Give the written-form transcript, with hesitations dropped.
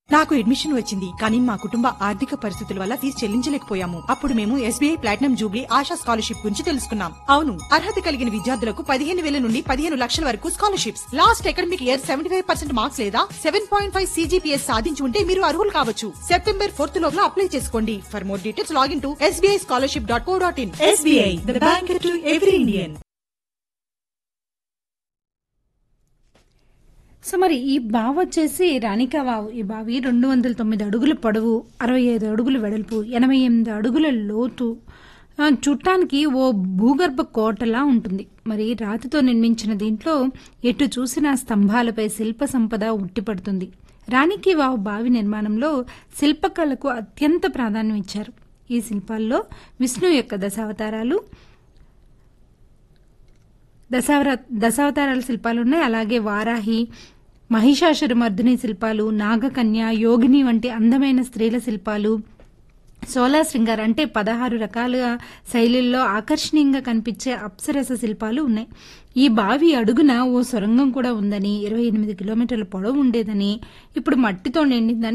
నాకు అడ్మిషన్ వచ్చింది, కానీ మా కుటుంబ ఆర్థిక పరిస్థితుల వల్ల ఫీజు చెల్లించలేకపోయాము. అప్పుడు మేము SBI platinum Jubilee ASHA scholarship గురించి తెలుసుకున్నాం. అవును, అర్హత కలిగిన విద్యార్థులకు 15,000 నుండి 15 లక్షల వరకు scholarships. Last academic year 75% marks లేదా 7.5 CGPS సాధించి ఉంటే మీరు అర్హులు కావచ్చు. సెప్టెంబర్ 4 లోగా అప్లై చేసుకోండి. For more details login to sbischolarship.co.in. SBI, the bank to every Indian. So మరి ఈ బావి వచ్చేసి రాణికా వావ్. ఈ బావి 209 అడుగుల పొడవు, 65 అడుగుల వెడల్పు, 88 అడుగుల లోతు, చూడటానికి ఓ భూగర్భ కోటలా ఉంటుంది. మరి రాతితో నిర్మించిన దీంట్లో ఎటు చూసిన స్తంభాలపై శిల్ప సంపద ఉట్టిపడుతుంది. రాణికి వావ్ బావి నిర్మాణంలో శిల్పకళకు అత్యంత ప్రాధాన్యం ఇచ్చారు. ఈ శిల్పాల్లో విష్ణు యొక్క దశావతారాల శిల్పాలు ఉన్నాయి. అలాగే వారాహి, మహిషాసురమర్దిని శిల్పాలు, నాగకన్య, యోగిని వంటి అందమైన స్త్రీల శిల్పాలు, సోలా శృంగార్ అంటే 16 రకాల శైలిల్లో ఆకర్షణీయంగా కనిపించే అప్సరస శిల్పాలు ఉన్నాయి. ఈ బావి అడుగున ఓ సొరంగం కూడా ఉందని, 28 కిలోమీటర్ల పొడవు ఉండేదని, ఇప్పుడు మట్టితో నిండిందని